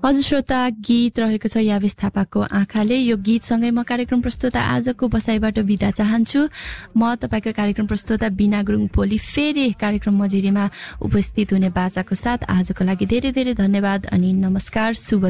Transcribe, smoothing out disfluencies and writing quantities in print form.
हजुर श्रोता, गीत रहेको छ यावेश थापाको आँखाले। यो गीतसँगै म कार्यक्रम प्रस्तुता आजको बसाइबाट बिदा चाहन्छु। म तपाईको कार्यक्रम प्रस्तुता बिना गुरुङ भोलि फेरि कार्यक्रम मझिरीमा उपस्थित हुने बाचाको साथ आजको लागि धेरै धेरै धन्यवाद अनि नमस्कार, शुभ